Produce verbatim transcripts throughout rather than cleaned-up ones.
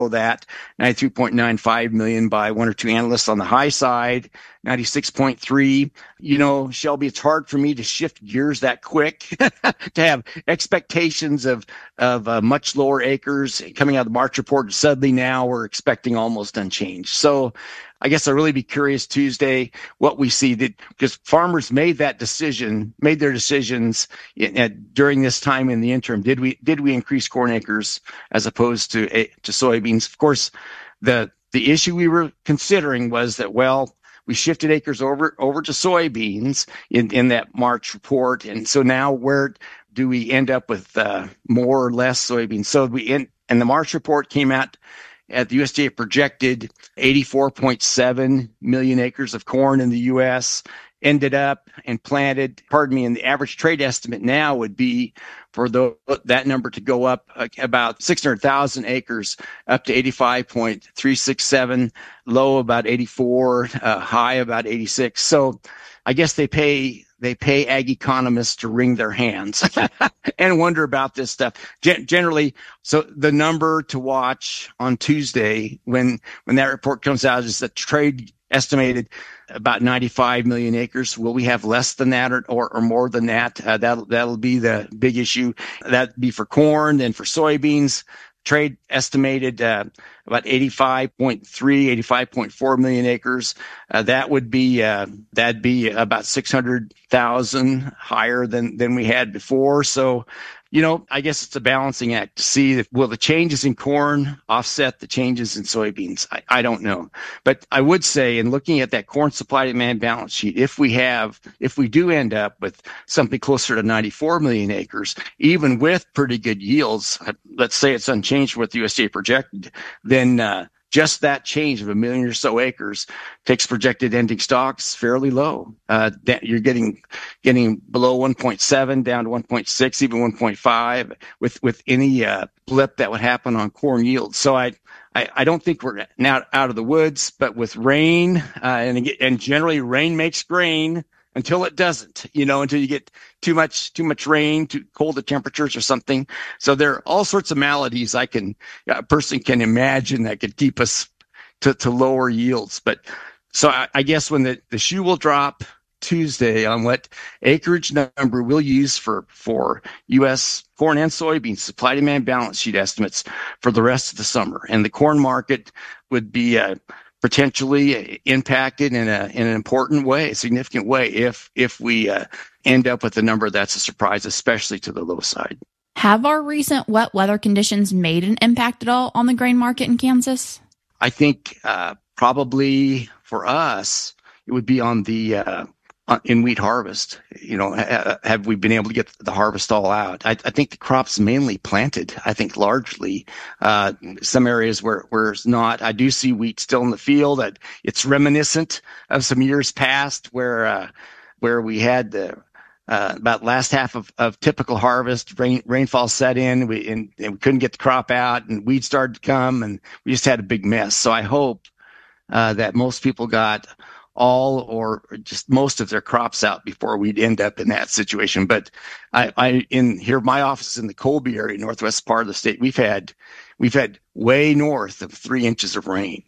that, ninety-three point nine five million by one or two analysts on the high side, ninety-six point three. You know, Shelby, it's hard for me to shift gears that quick to have expectations of, of uh, much lower acres coming out of the March report. Suddenly now we're expecting almost unchanged. So I guess I'll really be curious Tuesday what we see, that because farmers made that decision, made their decisions in, uh, during this time in the interim. Did we did we increase corn acres as opposed to uh, to soybeans? Of course, the the issue we were considering was that, well, we shifted acres over over to soybeans in, in that March report, and so now where do we end up with uh, more or less soybeans? So we in and the March report came out. At the U S D A projected eighty-four point seven million acres of corn in the U S, ended up and planted, pardon me, and the average trade estimate now would be for the, that number to go up uh, about six hundred thousand acres, up to eighty-five point three six seven, low about eighty-four, uh, high about eighty-six. So I guess they pay they pay ag economists to wring their hands and wonder about this stuff. Gen- generally, so the number to watch on Tuesday when when that report comes out is that trade estimated about ninety-five million acres. Will we have less than that or, or, or more than that? Uh, that'll, that'll be the big issue. That'd be for corn. Then for soybeans, trade estimated uh, about eighty-five point three, eighty-five point four million acres. Uh, that would be uh, that'd be about six hundred thousand higher than than we had before. So, you know, I guess it's a balancing act to see if will the changes in corn offset the changes in soybeans. I, I don't know, but I would say, in looking at that corn supply demand balance sheet, if we have, if we do end up with something closer to ninety-four million acres, even with pretty good yields, let's say it's unchanged from what the U S D A projected, then uh, just that change of a million or so acres takes projected ending stocks fairly low. Uh, you're getting getting below one point seven, down to one point six, even one point five, with with any uh, blip that would happen on corn yields. So I, I I don't think we're now out of the woods, but with rain uh, and and generally rain makes grain. Until it doesn't, you know, until you get too much, too much rain, too colder temperatures or something. So there are all sorts of maladies I can, a person can imagine that could keep us to, to lower yields. But so I, I guess when the, the shoe will drop Tuesday on what acreage number we'll use for, for U S corn and soybean supply demand balance sheet estimates for the rest of the summer. And the corn market would be, uh, potentially impacted in a in an important way, a significant way, if if we uh, end up with a number that's a surprise, especially to the low side. Have our recent wet weather conditions made an impact at all on the grain market in Kansas? I think uh, probably for us, it would be on the uh, in wheat harvest. You know, ha- have we been able to get the harvest all out? I, I think the crop's mainly planted. I think largely uh, some areas where where it's not. I do see wheat still in the field. That it's reminiscent of some years past where uh, where we had the uh, about last half of, of typical harvest. Rain rainfall set in, we and, and we couldn't get the crop out, and weeds started to come, and we just had a big mess. So I hope uh, that most people got all or just most of their crops out before we'd end up in that situation. But I, I in here, my office is in the Colby area, northwest part of the state. We've had, we've had way north of three inches of rain,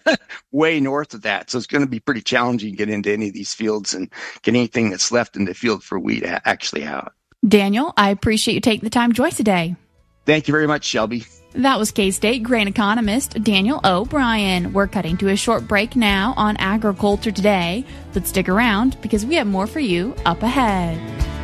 way north of that. So it's going to be pretty challenging to get into any of these fields and get anything that's left in the field for wheat actually out. Daniel, I appreciate you taking the time to join us today. Thank you very much, Shelby. That was K-State grain economist Daniel O'Brien. We're cutting to a short break now on Agriculture Today, but stick around because we have more for you up ahead.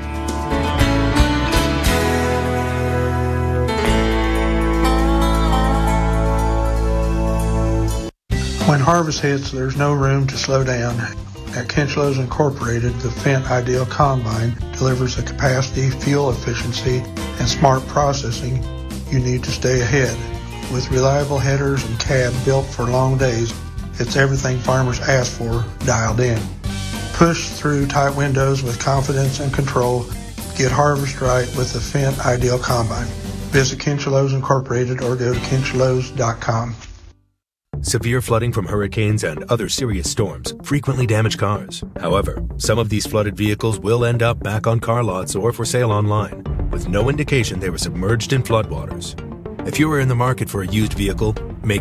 When harvest hits, there's no room to slow down. At Kinchlows Incorporated, the Fendt Ideal Combine delivers the capacity, fuel efficiency, and smart processing you need to stay ahead. With reliable headers and cab built for long days, it's everything farmers ask for dialed in. Push through tight windows with confidence and control. Get harvest right with the Fendt Ideal Combine. Visit Kinchlows Incorporated or go to kinchlows dot com. Severe flooding from hurricanes and other serious storms frequently damage cars. However, some of these flooded vehicles will end up back on car lots or for sale online, with no indication they were submerged in floodwaters. If you are in the market for a used vehicle, make